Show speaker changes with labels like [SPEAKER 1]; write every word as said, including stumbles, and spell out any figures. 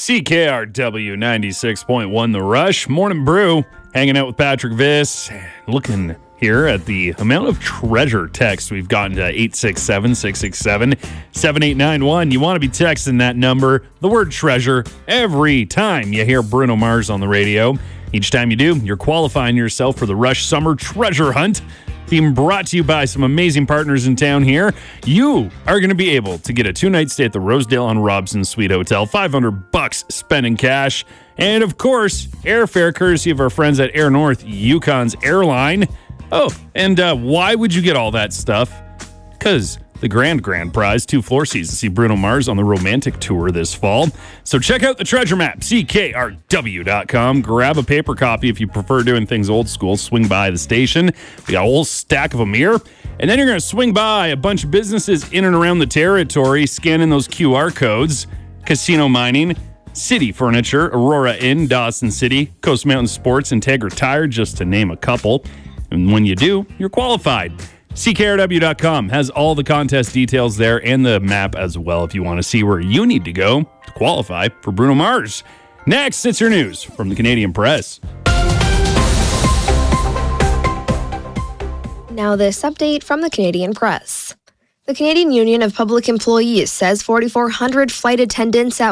[SPEAKER 1] C K R W ninety-six point one The Rush. Morning Brew. Hanging out with Patrick Viss. Looking here at the amount of treasure text we've gotten to eight six seven, six six seven, seven eight nine one. You want to be texting that number, the word treasure, every time you hear Bruno Mars on the radio. Each time you do, you're qualifying yourself for the Rush Summer Treasure Hunt. Being brought to you by some amazing partners in town here. You are going to be able to get a two-night stay at the Rosedale on Robson Suite Hotel, five hundred bucks spent in cash. And, of course, airfare courtesy of our friends at Air North, Yukon's airline. Oh, and uh, why would you get all that stuff? Because the grand, grand prize, two floor seats to see Bruno Mars on the Romantic Tour this fall. So check out the treasure map, C K R W dot com. Grab a paper copy if you prefer doing things old school. Swing by the station. We got a whole stack of them here. And then you're going to swing by a bunch of businesses in and around the territory, scanning those Q R codes. Casino Mining, City Furniture, Aurora Inn, Dawson City, Coast Mountain Sports, Integra Tire, just to name a couple. And when you do, you're qualified. C K R W dot com has all the contest details there and the map as well if you want to see where you need to go to qualify for Bruno Mars. Next, it's your news from the Canadian Press.
[SPEAKER 2] Now this update from the Canadian Press. The Canadian Union of Public Employees says four thousand four hundred flight attendants at